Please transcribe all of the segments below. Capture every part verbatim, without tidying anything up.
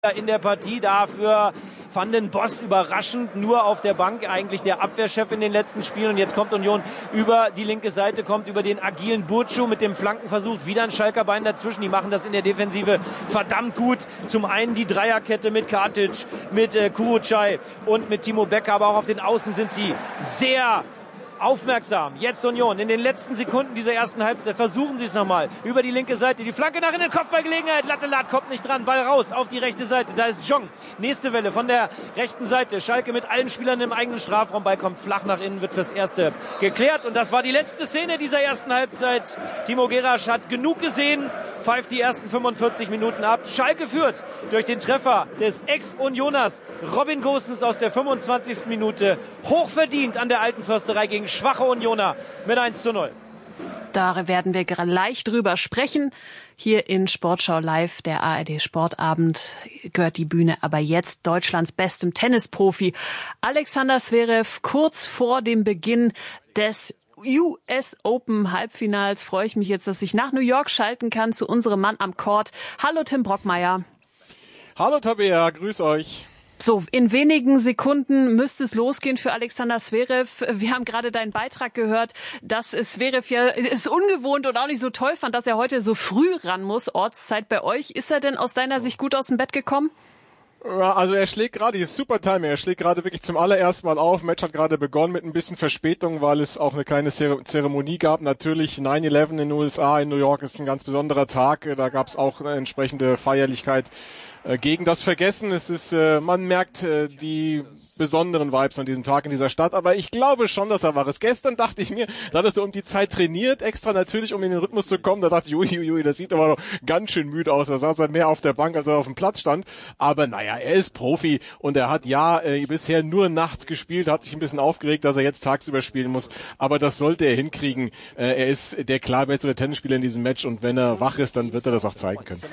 in der Partie. Dafür Van den Bos überraschend nur auf der Bank, eigentlich der Abwehrchef in den letzten Spielen. Und jetzt kommt Union über die linke Seite, kommt über den agilen Burcu mit dem Flankenversuch. Wieder ein Schalker Bein dazwischen. Die machen das in der Defensive verdammt gut. Zum einen die Dreierkette mit Katic, mit äh, Kurucay und mit Timo Becker. Aber auch auf den Außen sind sie sehr aufmerksam. Jetzt Union in den letzten Sekunden dieser ersten Halbzeit. Versuchen sie es nochmal. Über die linke Seite. Die Flanke nach innen. Kopfballgelegenheit. Lattelat kommt nicht dran. Ball raus auf die rechte Seite. Da ist Jong. Nächste Welle von der rechten Seite. Schalke mit allen Spielern im eigenen Strafraum. Ball kommt flach nach innen. Wird fürs Erste geklärt. Und das war die letzte Szene dieser ersten Halbzeit. Timo Gerasch hat genug gesehen. Pfeift die ersten fünfundvierzig Minuten ab. Schalke führt durch den Treffer des Ex-Unioners Robin Gosens aus der fünfundzwanzigsten Minute. Hochverdient an der Alten Försterei gegen schwache Unioner mit eins zu null. Da werden wir gleich drüber sprechen. Hier in Sportschau Live, der A R D Sportabend, gehört die Bühne aber jetzt Deutschlands bestem Tennisprofi Alexander Zverev. Kurz vor dem Beginn des U S Open Halbfinals freue ich mich jetzt, dass ich nach New York schalten kann zu unserem Mann am Court. Hallo Tim Brockmeier. Hallo Tabea, grüß euch. So, in wenigen Sekunden müsste es losgehen für Alexander Zverev. Wir haben gerade deinen Beitrag gehört, dass Zverev ja es ungewohnt und auch nicht so toll fand, dass er heute so früh ran muss, Ortszeit bei euch. Ist er denn aus deiner Sicht gut aus dem Bett gekommen? Also er schlägt gerade, ist super Timing, er schlägt gerade wirklich zum allerersten Mal auf. Match hat gerade begonnen mit ein bisschen Verspätung, weil es auch eine kleine Zeremonie gab. Natürlich neun elf in den U S A, in New York ist ein ganz besonderer Tag. Da gab es auch eine entsprechende Feierlichkeit gegen das Vergessen. Es ist, man merkt die besonderen Vibes an diesem Tag in dieser Stadt, aber ich glaube schon, dass er war es. Gestern dachte ich mir, da hat er so um die Zeit trainiert, extra natürlich, um in den Rhythmus zu kommen. Da dachte ich, ui, ui, das sieht aber noch ganz schön müde aus. Da saß er mehr auf der Bank, als er auf dem Platz stand. Aber naja, er ist Profi und er hat ja äh, bisher nur nachts gespielt, hat sich ein bisschen aufgeregt, dass er jetzt tagsüber spielen muss. Aber das sollte er hinkriegen. Äh, er ist der klar bessere Tennisspieler in diesem Match und wenn er wach ist, dann wird er das auch zeigen können.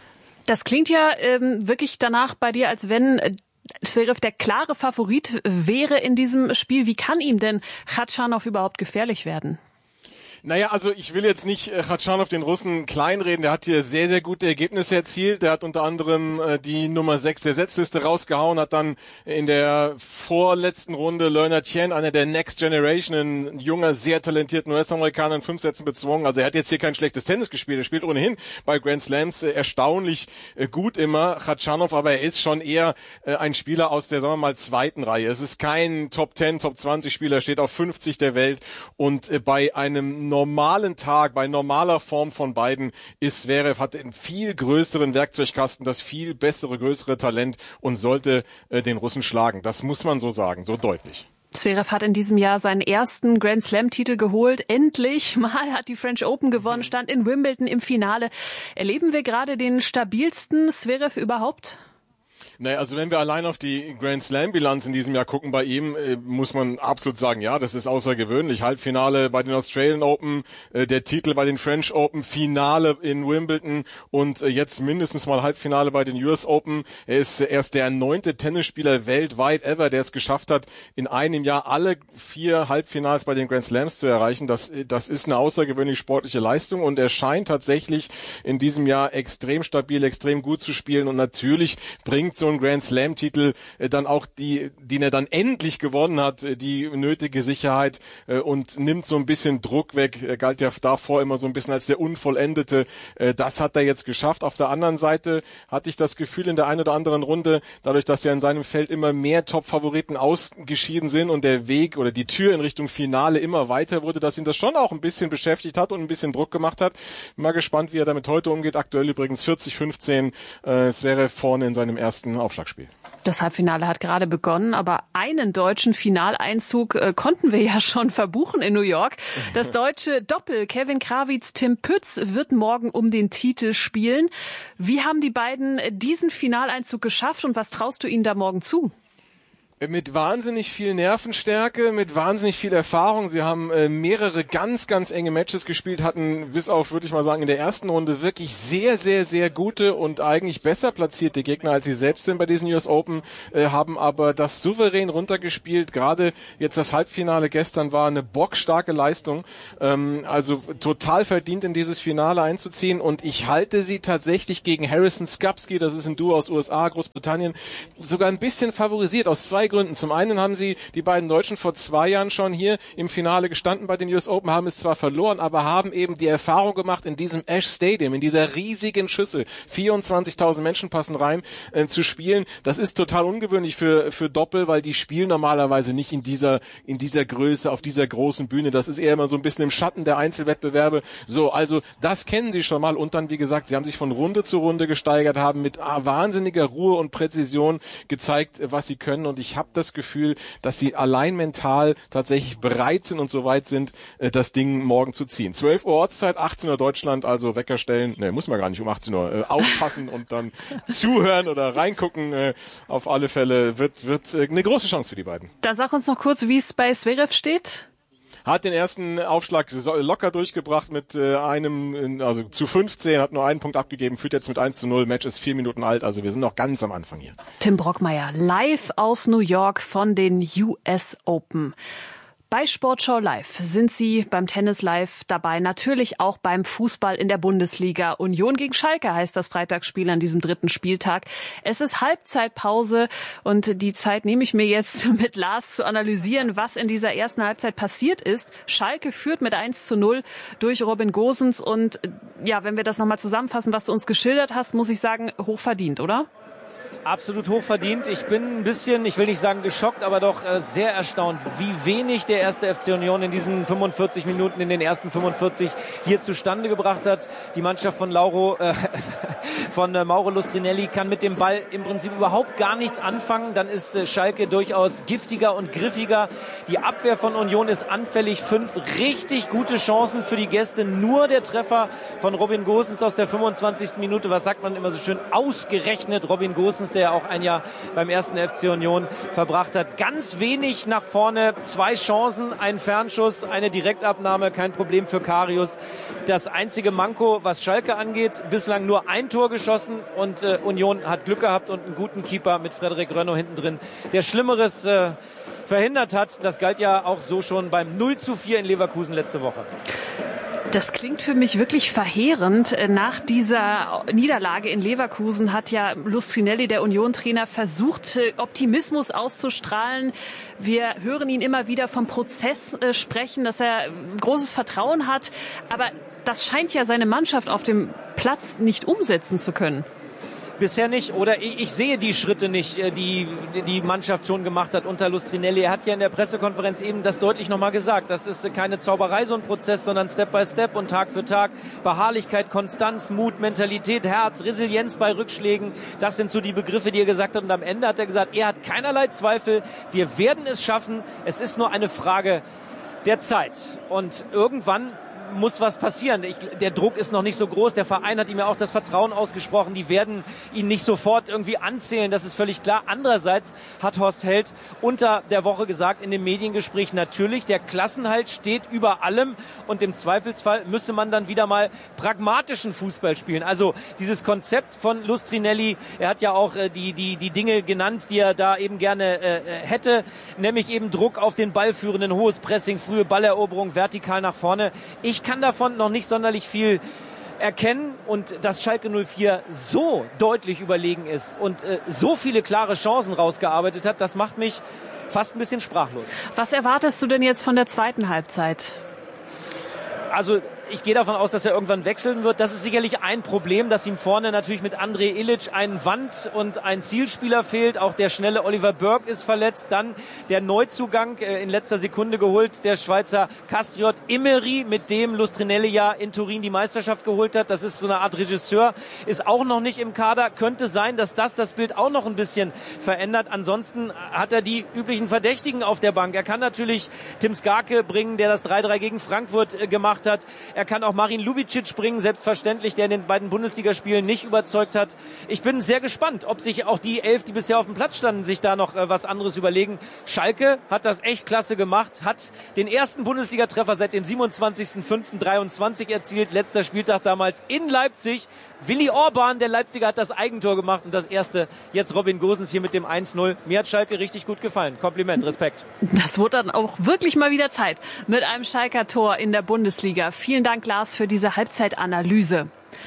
Das klingt ja ähm, wirklich danach bei dir, als wenn äh, Zverev der klare Favorit wäre in diesem Spiel. Wie kann ihm denn Khachanov überhaupt gefährlich werden? Naja, also ich will jetzt nicht äh, Khachanov, den Russen, kleinreden. Der hat hier sehr, sehr gute Ergebnisse erzielt. Der hat unter anderem äh, die Nummer sechs der Setzliste rausgehauen, hat dann in der vorletzten Runde Lerner Tien, einer der Next Generation, ein junger, sehr talentierten U S-Amerikaner, in fünf Sätzen bezwungen. Also er hat jetzt hier kein schlechtes Tennis gespielt. Er spielt ohnehin bei Grand Slams äh, erstaunlich äh, gut immer, Khachanov, aber er ist schon eher äh, ein Spieler aus der, sagen wir mal, zweiten Reihe. Es ist kein Top zehn, Top zwanzig Spieler, steht auf fünfzig der Welt und äh, bei einem normalen Tag, bei normaler Form von beiden ist Zverev, hat einen viel größeren Werkzeugkasten, das viel bessere, größere Talent und sollte äh, den Russen schlagen. Das muss man so sagen, so deutlich. Zverev hat in diesem Jahr seinen ersten Grand Slam-Titel geholt. Endlich mal hat die French Open gewonnen, stand in Wimbledon im Finale. Erleben wir gerade den stabilsten Zverev überhaupt? Naja, also wenn wir allein auf die Grand Slam-Bilanz in diesem Jahr gucken bei ihm, äh, muss man absolut sagen, ja, das ist außergewöhnlich. Halbfinale bei den Australian Open, äh, der Titel bei den French Open, Finale in Wimbledon und äh, jetzt mindestens mal Halbfinale bei den U S Open. Er ist äh, erst der neunte Tennisspieler weltweit ever, der es geschafft hat, in einem Jahr alle vier Halbfinals bei den Grand Slams zu erreichen. Das, äh, das ist eine außergewöhnlich sportliche Leistung und er scheint tatsächlich in diesem Jahr extrem stabil, extrem gut zu spielen und natürlich bringt so ein Grand Slam Titel äh, dann auch die, den er dann endlich gewonnen hat, äh, die nötige Sicherheit äh, und nimmt so ein bisschen Druck weg. Er galt ja davor immer so ein bisschen als der Unvollendete. Äh, das hat er jetzt geschafft. Auf der anderen Seite hatte ich das Gefühl in der einen oder anderen Runde, dadurch, dass ja in seinem Feld immer mehr Top-Favoriten ausgeschieden sind und der Weg oder die Tür in Richtung Finale immer weiter wurde, dass ihn das schon auch ein bisschen beschäftigt hat und ein bisschen Druck gemacht hat. Mal gespannt, wie er damit heute umgeht. Aktuell übrigens vierzig fünfzehn. Äh, es wäre vorne in seinem ersten Aufschlagspiel. Das Halbfinale hat gerade begonnen, aber einen deutschen Finaleinzug äh, konnten wir ja schon verbuchen in New York. Das deutsche Doppel Kevin Krawitz, Tim Pütz wird morgen um den Titel spielen. Wie haben die beiden diesen Finaleinzug geschafft und was traust du ihnen da morgen zu? Mit wahnsinnig viel Nervenstärke, mit wahnsinnig viel Erfahrung. Sie haben äh, mehrere ganz, ganz enge Matches gespielt, hatten bis auf, würde ich mal sagen, in der ersten Runde wirklich sehr, sehr, sehr gute und eigentlich besser platzierte Gegner, als sie selbst sind bei diesen U S Open, äh, haben aber das souverän runtergespielt. Gerade jetzt das Halbfinale gestern war eine bockstarke Leistung. Ähm, also total verdient, in dieses Finale einzuziehen. Und ich halte sie tatsächlich gegen Harrison Skupski, das ist ein Duo aus U S A, Großbritannien, sogar ein bisschen favorisiert aus zwei Gründen. Zum einen haben sie, die beiden Deutschen, vor zwei Jahren schon hier im Finale gestanden bei den U S Open, haben es zwar verloren, aber haben eben die Erfahrung gemacht, in diesem Ash Stadium, in dieser riesigen Schüssel, vierundzwanzigtausend Menschen passen rein, äh, zu spielen. Das ist total ungewöhnlich für für Doppel, weil die spielen normalerweise nicht in dieser in dieser Größe, auf dieser großen Bühne. Das ist eher immer so ein bisschen im Schatten der Einzelwettbewerbe. So, also das kennen sie schon mal. Und dann, wie gesagt, sie haben sich von Runde zu Runde gesteigert, haben mit ah, wahnsinniger Ruhe und Präzision gezeigt, was sie können. Und ich habe das Gefühl, dass sie allein mental tatsächlich bereit sind und soweit sind, das Ding morgen zu ziehen. zwölf Uhr Ortszeit, achtzehn Uhr Deutschland, also Wecker stellen. Ne, muss man gar nicht um achtzehn Uhr. Äh, aufpassen und dann zuhören oder reingucken. Äh, auf alle Fälle wird wird äh, eine große Chance für die beiden. Da sag uns noch kurz, wie es bei Zverev steht. Hat den ersten Aufschlag locker durchgebracht mit äh, einem, also zu fünfzehn, hat nur einen Punkt abgegeben, führt jetzt mit eins zu null, Match ist vier Minuten alt, also wir sind noch ganz am Anfang hier. Tim Brockmeier, live aus New York von den U S Open. Bei Sportschau Live sind Sie beim Tennis Live dabei, natürlich auch beim Fußball in der Bundesliga. Union gegen Schalke heißt das Freitagsspiel an diesem dritten Spieltag. Es ist Halbzeitpause und die Zeit nehme ich mir jetzt mit Lars zu analysieren, was in dieser ersten Halbzeit passiert ist. Schalke führt mit eins zu null durch Robin Gosens und ja, wenn wir das nochmal zusammenfassen, was du uns geschildert hast, muss ich sagen, hochverdient, oder? Absolut hochverdient. Ich bin ein bisschen, ich will nicht sagen geschockt, aber doch äh, sehr erstaunt, wie wenig der erste F C Union in diesen fünfundvierzig Minuten, in den ersten fünfundvierzig hier zustande gebracht hat. Die Mannschaft von Lauro, äh, von äh, Mauro Lustrinelli kann mit dem Ball im Prinzip überhaupt gar nichts anfangen. Dann ist äh, Schalke durchaus giftiger und griffiger. Die Abwehr von Union ist anfällig. Fünf richtig gute Chancen für die Gäste. Nur der Treffer von Robin Gosens aus der fünfundzwanzigsten Minute. Was sagt man immer so schön? Ausgerechnet Robin Gosens, der auch ein Jahr beim ersten F C Union verbracht hat. Ganz wenig nach vorne, zwei Chancen, ein Fernschuss, eine Direktabnahme, kein Problem für Karius. Das einzige Manko, was Schalke angeht, bislang nur ein Tor geschossen und äh, Union hat Glück gehabt und einen guten Keeper mit Frederik Rönno hinten drin, der Schlimmeres äh, verhindert hat. Das galt ja auch so schon beim null zu vier in Leverkusen letzte Woche. Das klingt für mich wirklich verheerend. Nach dieser Niederlage in Leverkusen hat ja Lustrinelli, der Union-Trainer, versucht, Optimismus auszustrahlen. Wir hören ihn immer wieder vom Prozess sprechen, dass er großes Vertrauen hat. Aber das scheint ja seine Mannschaft auf dem Platz nicht umsetzen zu können. Bisher nicht, oder ich, ich sehe die Schritte nicht, die die Mannschaft schon gemacht hat unter Lustrinelli. Er hat ja in der Pressekonferenz eben das deutlich nochmal gesagt. Das ist keine Zauberei, so ein Prozess, sondern Step by Step und Tag für Tag. Beharrlichkeit, Konstanz, Mut, Mentalität, Herz, Resilienz bei Rückschlägen. Das sind so die Begriffe, die er gesagt hat. Und am Ende hat er gesagt, er hat keinerlei Zweifel. Wir werden es schaffen. Es ist nur eine Frage der Zeit. Und irgendwann muss was passieren. Ich, der Druck ist noch nicht so groß. Der Verein hat ihm ja auch das Vertrauen ausgesprochen. Die werden ihn nicht sofort irgendwie anzählen. Das ist völlig klar. Andererseits hat Horst Held unter der Woche gesagt in dem Mediengespräch, natürlich, der Klassenhalt steht über allem und im Zweifelsfall müsste man dann wieder mal pragmatischen Fußball spielen. Also dieses Konzept von Lustrinelli, er hat ja auch äh, die, die, die Dinge genannt, die er da eben gerne äh, hätte, nämlich eben Druck auf den Ballführenden, hohes Pressing, frühe Balleroberung, vertikal nach vorne. Ich kann davon noch nicht sonderlich viel erkennen und dass Schalke null vier so deutlich überlegen ist und äh, so viele klare Chancen rausgearbeitet hat, das macht mich fast ein bisschen sprachlos. Was erwartest du denn jetzt von der zweiten Halbzeit? Also ich gehe davon aus, dass er irgendwann wechseln wird. Das ist sicherlich ein Problem, dass ihm vorne natürlich mit André Ilic ein Wand- und ein Zielspieler fehlt. Auch der schnelle Oliver Burke ist verletzt. Dann der Neuzugang äh, in letzter Sekunde geholt, der Schweizer Castriot Imeri, mit dem Lustrinelli ja in Turin die Meisterschaft geholt hat. Das ist so eine Art Regisseur, ist auch noch nicht im Kader. Könnte sein, dass das das Bild auch noch ein bisschen verändert. Ansonsten hat er die üblichen Verdächtigen auf der Bank. Er kann natürlich Tim Skarke bringen, der das drei drei gegen Frankfurt äh, gemacht hat. Er kann auch Marin Lubicic bringen, selbstverständlich, der in den beiden Bundesligaspielen nicht überzeugt hat. Ich bin sehr gespannt, ob sich auch die elf, die bisher auf dem Platz standen, sich da noch äh, was anderes überlegen. Schalke hat das echt klasse gemacht, hat den ersten Bundesligatreffer seit dem siebenundzwanzigsten fünften dreiundzwanzig erzielt. Letzter Spieltag damals in Leipzig. Willi Orban, der Leipziger, hat das Eigentor gemacht und das erste jetzt Robin Gosens hier mit dem eins null. Mir hat Schalke richtig gut gefallen. Kompliment, Respekt. Das wurde dann auch wirklich mal wieder Zeit mit einem Schalker Tor in der Bundesliga. Vielen Dank, Lars, für diese Halbzeitanalyse.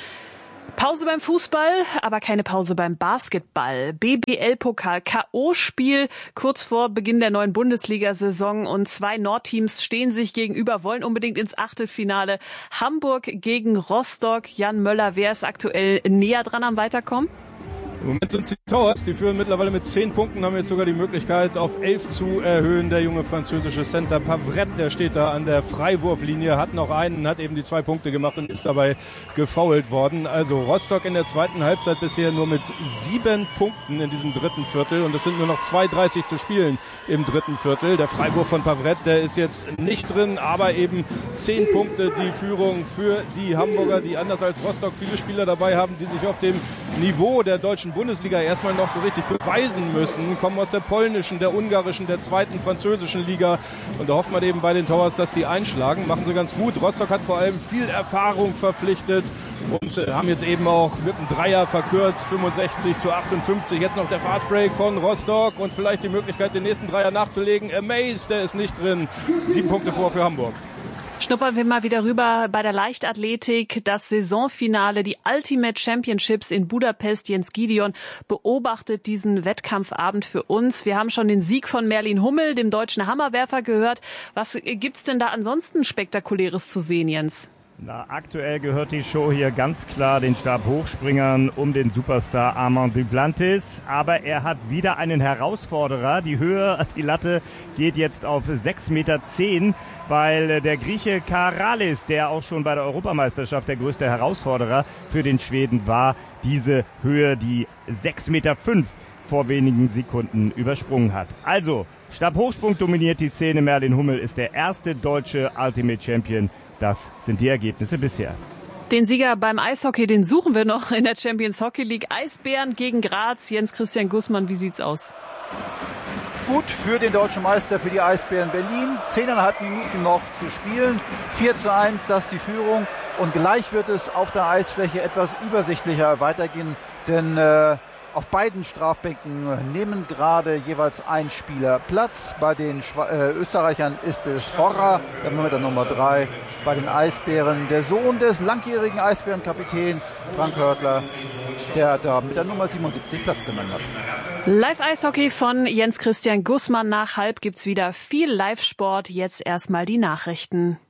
Pause beim Fußball, aber keine Pause beim Basketball. B B L-Pokal K O-Spiel kurz vor Beginn der neuen Bundesliga-Saison und zwei Nordteams stehen sich gegenüber, wollen unbedingt ins Achtelfinale. Hamburg gegen Rostock. Jan Möller, wer ist aktuell näher dran am Weiterkommen? Im Moment sind es die Towers, die führen mittlerweile mit zehn Punkten, haben jetzt sogar die Möglichkeit auf elf zu erhöhen. Der junge französische Center Pavret, der steht da an der Freiwurflinie, hat noch einen, hat eben die zwei Punkte gemacht und ist dabei gefoult worden. Also Rostock in der zweiten Halbzeit bisher nur mit sieben Punkten in diesem dritten Viertel und es sind nur noch zwei dreißig zu spielen im dritten Viertel. Der Freiwurf von Pavret, der ist jetzt nicht drin, aber eben zehn Punkte die Führung für die Hamburger, die anders als Rostock viele Spieler dabei haben, die sich auf dem Niveau der deutschen Bundesliga erstmal noch so richtig beweisen müssen, kommen aus der polnischen, der ungarischen, der zweiten französischen Liga und da hofft man eben bei den Towers, dass die einschlagen, machen sie ganz gut. Rostock hat vor allem viel Erfahrung verpflichtet und äh, haben jetzt eben auch mit einem Dreier verkürzt, fünfundsechzig zu achtundfünfzig, jetzt noch der Fastbreak von Rostock und vielleicht die Möglichkeit, den nächsten Dreier nachzulegen. Amaze, der ist nicht drin, sieben Punkte vor für Hamburg. Schnuppern wir mal wieder rüber bei der Leichtathletik. Das Saisonfinale, die Ultimate Championships in Budapest. Jens Gideon beobachtet diesen Wettkampfabend für uns. Wir haben schon den Sieg von Merlin Hummel, dem deutschen Hammerwerfer, gehört. Was gibt's denn da ansonsten Spektakuläres zu sehen, Jens? Na, aktuell gehört die Show hier ganz klar den Stabhochspringern um den Superstar Armand Duplantis. Aber er hat wieder einen Herausforderer. Die Höhe, die Latte geht jetzt auf sechs Komma zehn Meter, weil der Grieche Karalis, der auch schon bei der Europameisterschaft der größte Herausforderer für den Schweden war, diese Höhe, die sechs Komma fünf Meter vor wenigen Sekunden übersprungen hat. Also, Stabhochsprung dominiert die Szene. Merlin Hummel ist der erste deutsche Ultimate Champion. Das sind die Ergebnisse bisher. Den Sieger beim Eishockey, den suchen wir noch in der Champions Hockey League. Eisbären gegen Graz. Jens Christian Gussmann, wie sieht's aus? Gut für den deutschen Meister, für die Eisbären Berlin. Zehneinhalb Minuten noch zu spielen. vier zu eins, das ist die Führung. Und gleich wird es auf der Eisfläche etwas übersichtlicher weitergehen, denn äh, auf beiden Strafbänken nehmen gerade jeweils ein Spieler Platz. Bei den Schwa- äh, Österreichern ist es Horra, der mit der Nummer drei. Bei den Eisbären der Sohn des langjährigen Eisbärenkapitäns Frank Hörtler, der da mit der Nummer siebenundsiebzig Platz genommen hat. Live-Eishockey von Jens Christian Gussmann. Nach halb gibt's wieder viel Live-Sport. Jetzt erstmal die Nachrichten.